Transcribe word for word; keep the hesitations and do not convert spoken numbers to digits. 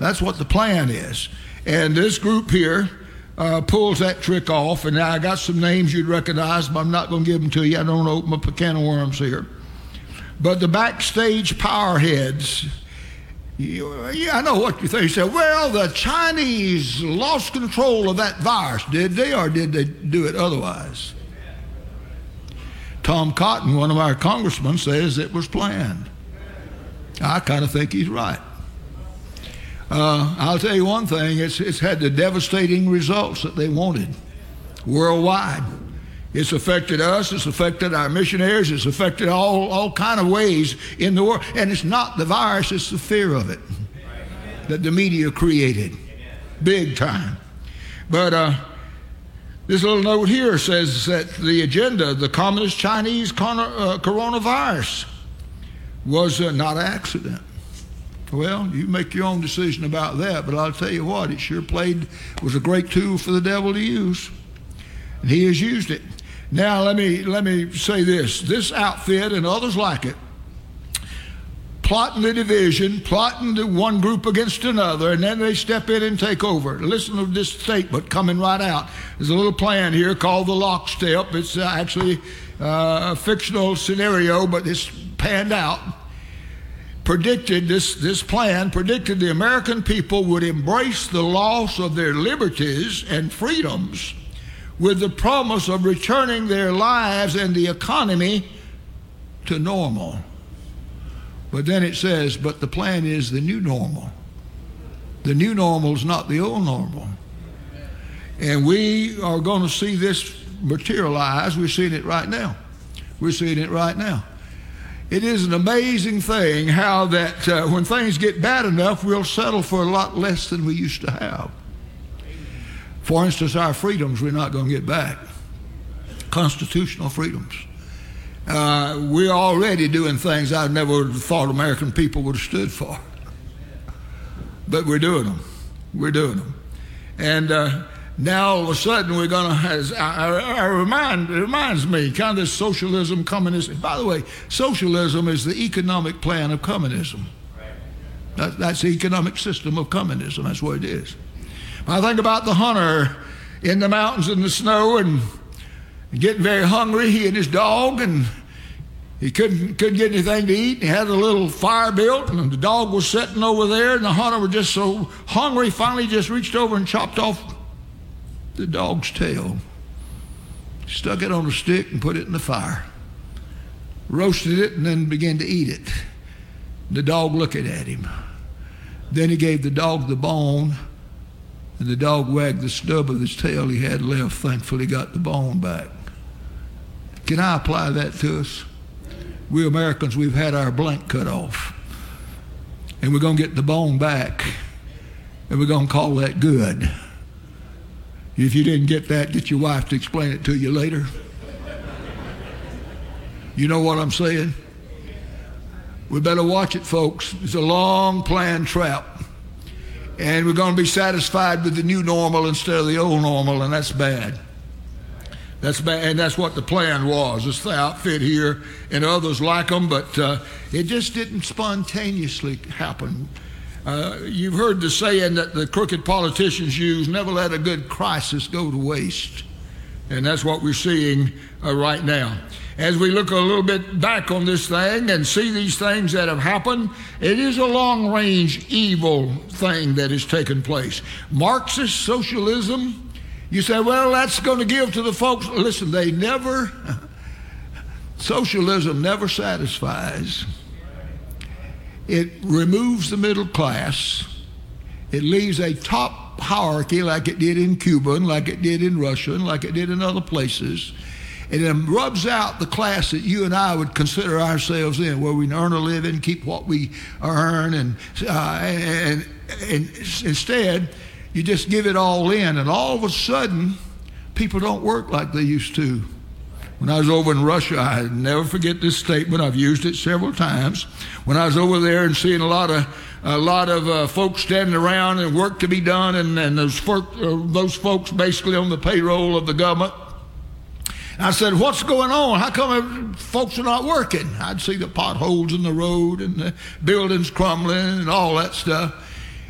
That's what the plan is. And this group here uh, pulls that trick off. And now I got some names you'd recognize, but I'm not going to give them to you. I don't want to open up a can of worms here. But the backstage power heads, you, yeah, I know what you think. You say, well, the Chinese lost control of that virus. Did they, or did they do it otherwise? Tom Cotton, one of our congressmen, says it was planned. I kind of think he's right. Uh, I'll tell you one thing, it's, it's had the devastating results that they wanted worldwide. It's affected us, it's affected our missionaries, it's affected all, all kind of ways in the world. And it's not the virus, it's the fear of it that the media created, big time. But uh, this little note here says that the agenda, the Communist Chinese con- uh, coronavirus, was uh, not an accident. Well, you make your own decision about that, but I'll tell you what, it sure played, was a great tool for the devil to use. And he has used it. Now, let me, let me say this. This outfit and others like it, plotting the division, plotting the one group against another, and then they step in and take over. Listen to this statement coming right out. There's a little plan here called the lockstep. It's uh, actually uh, a fictional scenario, but it's panned out. Predicted, this, this plan predicted the American people would embrace the loss of their liberties and freedoms with the promise of returning their lives and the economy to normal. But then it says, but the plan is the new normal. The new normal is not the old normal. And we are going to see this materialize. We're seeing it right now. We're seeing it right now. It is an amazing thing how that uh, when things get bad enough, we'll settle for a lot less than we used to have. For instance, our freedoms we're not going to get back. Constitutional freedoms. Uh, we're already doing things I never thought American people would have stood for. But we're doing them. We're doing them. And uh, now all of a sudden we're going to, I, I remind, it reminds me, kind of this socialism, communism. By the way, socialism is the economic plan of communism. That, that's the economic system of communism. That's what it is. I think about the hunter in the mountains in the snow and getting very hungry, he and his dog, and he couldn't, couldn't get anything to eat. He had a little fire built, and the dog was sitting over there, and the hunter was just so hungry, finally just reached over and chopped off the dog's tail, stuck it on a stick and put it in the fire, roasted it, and then began to eat it. The dog looking at him. Then he gave the dog the bone, and the dog wagged the stub of his tail he had left, thankfully got the bone back. Can I apply that to us? We Americans, we've had our blank cut off. And we're going to get the bone back, and we're going to call that good. If you didn't get that, get your wife to explain it to you later. You know what I'm saying? We better watch it, folks. It's a long planned trap. And we're going to be satisfied with the new normal instead of the old normal, and that's bad. That's bad, and that's what the plan was. It's the outfit here and others like them, but uh, it just didn't spontaneously happen. Uh, you've heard the saying that the crooked politicians use, never let a good crisis go to waste. And that's what we're seeing uh, right now. As we look a little bit back on this thing and see these things that have happened, it is a long-range evil thing that has taken place. Marxist socialism, you say, well, that's going to give to the folks. Listen, they never, socialism never satisfies. It removes the middle class. It leaves a top hierarchy like it did in Cuba and like it did in Russia and like it did in other places. And it rubs out the class that you and I would consider ourselves in, where we can earn a living, keep what we earn, and, uh, and, and instead, you just give it all in, and all of a sudden, people don't work like they used to. When I was over in Russia, I never forget this statement. I've used it several times. When I was over there and seeing a lot of a lot of uh, folks standing around and work to be done, and, and those, folk, uh, those folks basically on the payroll of the government. I said, what's going on? How come folks are not working? I'd see the potholes in the road and the buildings crumbling and all that stuff.